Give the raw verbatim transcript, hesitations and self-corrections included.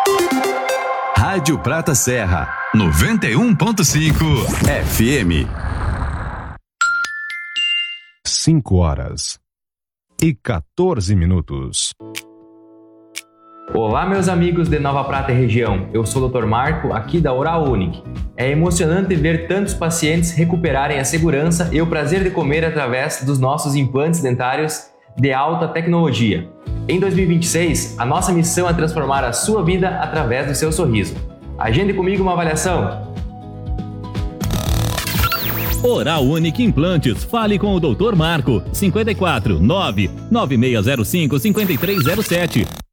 Rádio Prata Serra, noventa e um ponto cinco F M. Cinco horas e quatorze minutos. Olá, meus amigos de Nova Prata e região. Eu sou o doutor Marco, aqui da Oral Unique. É emocionante ver tantos pacientes recuperarem a segurança e o prazer de comer através dos nossos implantes dentários de alta tecnologia. Em dois mil e vinte e seis, a nossa missão é transformar a sua vida através do seu sorriso. Agende comigo uma avaliação. Oral Unique Implantes. Fale com o doutor Marco. cinquenta e quatro, nove nove seis zero cinco, cinco três zero sete.